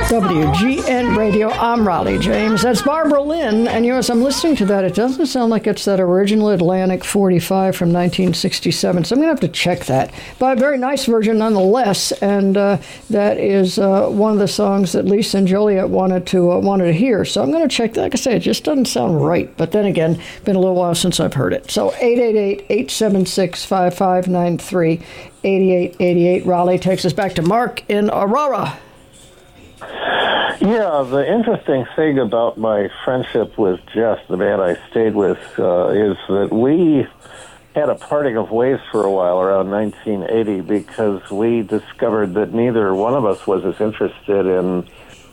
WGN Radio, I'm Raleigh James. That's Barbara Lynn, and as I'm listening to that, it doesn't sound like it's that original Atlantic 45 from 1967, so I'm going to have to check that. But a very nice version nonetheless, and that is one of the songs that Lisa and Joliet wanted to hear. So I'm going to check that. Like I say, it just doesn't sound right, but then again, been a little while since I've heard it. So 888-876-5593, 8888. Raleigh takes us back to Mark in Aurora. Yeah, the interesting thing about my friendship with Jeff, the man I stayed with, is that we had a parting of ways for a while around 1980 because we discovered that neither one of us was as interested in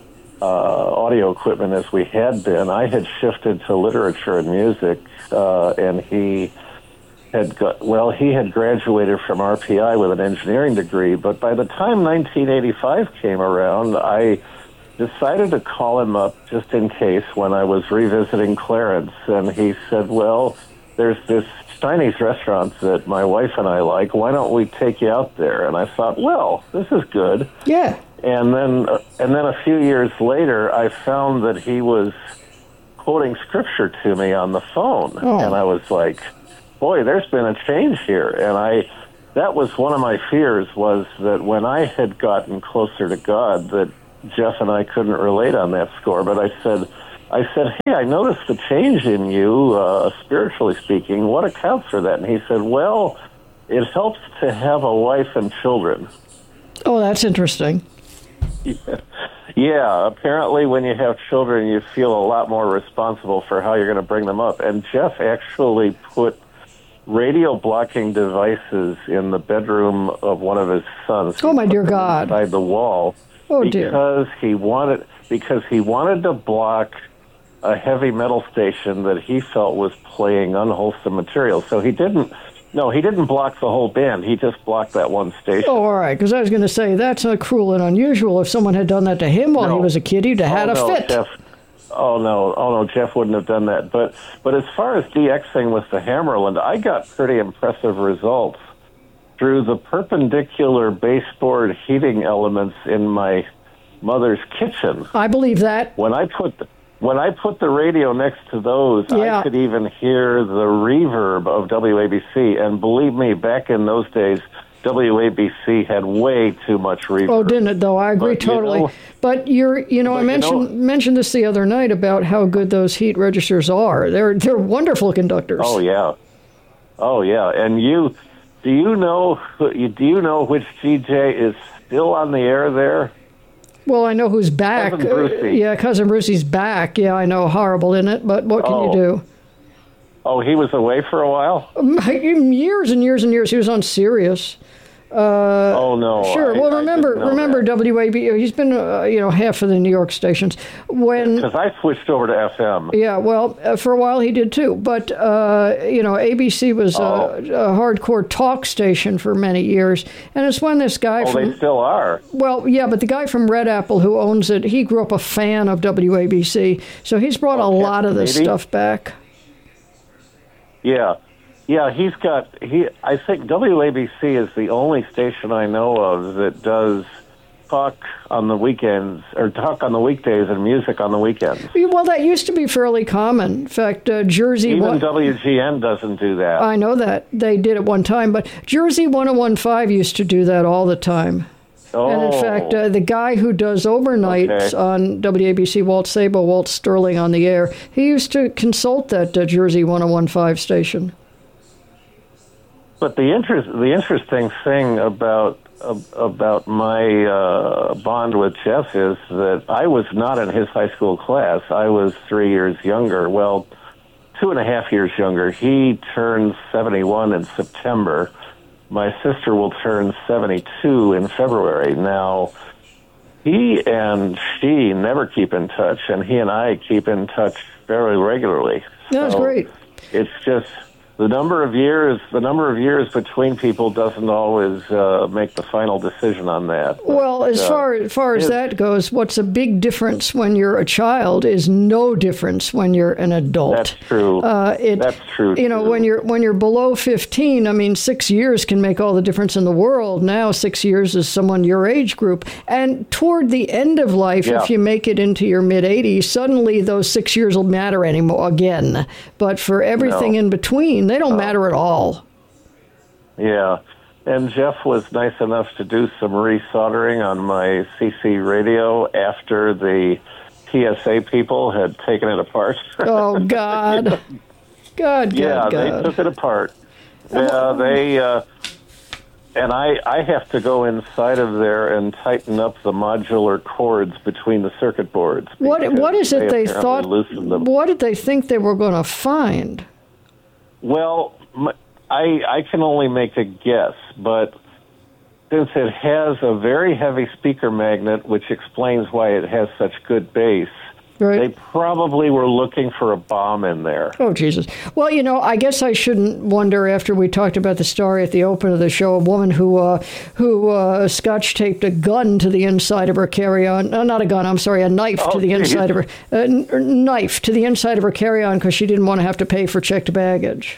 audio equipment as we had been. I had shifted to literature and music, and he had graduated from RPI with an engineering degree, but by the time 1985 came around, I decided to call him up just in case when I was revisiting Clarence, and he said, well, there's this Chinese restaurant that my wife and I like. Why don't we take you out there? And I thought, well, this is good. Yeah. And then a few years later, I found that he was quoting scripture to me on the phone, and I was like, boy, there's been a change here. And that was one of my fears, was that when I had gotten closer to God, that Jeff and I couldn't relate on that score. But I said, hey, I noticed the change in you, spiritually speaking. What accounts for that? And he said, well, it helps to have a wife and children. Oh, that's interesting. Yeah, apparently when you have children, you feel a lot more responsible for how you're going to bring them up. And Jeff actually put radio blocking devices in the bedroom of one of his sons. Oh, my dear God. Inside the wall. Oh, dear. Because he wanted to block a heavy metal station that he felt was playing unwholesome material. So he didn't block the whole band. He just blocked that one station. Oh, all right, because I was going to say, that's cruel and unusual. If someone had done that to him while he was a kid, he'd have had a fit. Jeff, no, Jeff wouldn't have done that. But as far as DXing with the Hammerland, I got pretty impressive results through the perpendicular baseboard heating elements in my mother's kitchen. I believe that. When I put the radio next to those, I could even hear the reverb of WABC. And believe me, back in those days, WABC had way too much reverb. Oh, didn't it, though? I agree totally. But I mentioned this the other night about how good those heat registers are. They're wonderful conductors. Oh, yeah. And do you know which GJ is still on the air there? Well, I know who's back. Cousin Brucey. Cousin Brucey's back. Yeah, I know, horrible, isn't it? But what can you do? Oh, he was away for a while? Years and years and years. He was on Sirius. Oh, no. Sure. Well, remember WABC. He's been, half of the New York stations. Because I switched over to FM. Yeah, well, for a while he did too. But, ABC was a hardcore talk station for many years. And it's when this guy they still are. Well, yeah, but the guy from Red Apple who owns it, he grew up a fan of WABC. So he's brought a lot of this stuff back. Yeah. Yeah, I think WABC is the only station I know of that does talk on the weekends, or talk on the weekdays and music on the weekends. Well, that used to be fairly common. In fact, Jersey... Even WGN doesn't do that. I know that. They did at one time, but Jersey 101.5 used to do that all the time. Oh. And in fact, the guy who does overnights on WABC, Walt Sabo, Walt Sterling on the air, he used to consult that Jersey 101.5 station. But the interesting thing about my bond with Jeff is that I was not in his high school class. I was 3 years younger. Well, 2.5 years younger. He turned 71 in September. My sister will turn 72 in February. Now, he and she never keep in touch, and he and I keep in touch very regularly. That's great. It's just The number of years between people doesn't always make the final decision on that. But, well, as far as that goes, what's a big difference when you're a child is no difference when you're an adult. That's true. That's true. You know, when you're below 15, I mean, 6 years can make all the difference in the world. Now, 6 years is someone your age group, and toward the end of life, if you make it into your mid-80s, suddenly those 6 years will matter anymore again. But for everything in between, they don't matter at all. Yeah. And Jeff was nice enough to do some resoldering on my CC radio after the TSA people had taken it apart. Oh, God. God. They took it apart. Yeah, and I have to go inside of there and tighten up the modular cords between the circuit boards. What is it they thought? What did they think they were going to find? Well, I can only make a guess, but since it has a very heavy speaker magnet, which explains why it has such good bass, they probably were looking for a bomb in there. Oh, Jesus. Well, you know, I guess I shouldn't wonder, after we talked about the story at the open of the show, a woman who scotch-taped a gun to the inside of her carry-on. Not a gun, I'm sorry, a knife to the inside of her... knife to the inside of her carry-on because she didn't want to have to pay for checked baggage.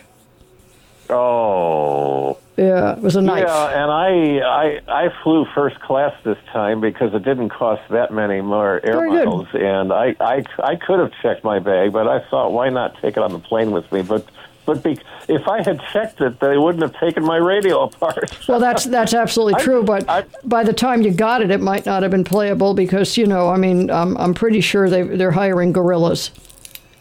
Oh. Yeah, it was a knife. Yeah, and I flew first class this time because it didn't cost that many more air miles, and I could have checked my bag, but I thought, why not take it on the plane with me? But if I had checked it, they wouldn't have taken my radio apart. Well, that's absolutely true, but by the time you got it, it might not have been playable because, you know, I mean, I'm pretty sure they're hiring gorillas.